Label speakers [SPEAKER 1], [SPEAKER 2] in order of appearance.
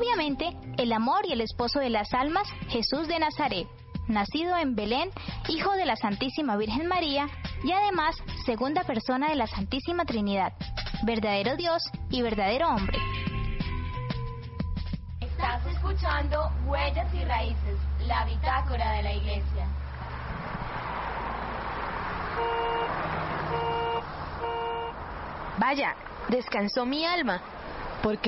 [SPEAKER 1] obviamente, el amor y el esposo de las almas, Jesús de Nazaret, nacido en Belén, hijo de la Santísima Virgen María y además segunda persona de la Santísima Trinidad, verdadero Dios y verdadero hombre.
[SPEAKER 2] Estás escuchando Huellas y Raíces, la bitácora de la Iglesia.
[SPEAKER 3] Vaya, descansó mi alma, porque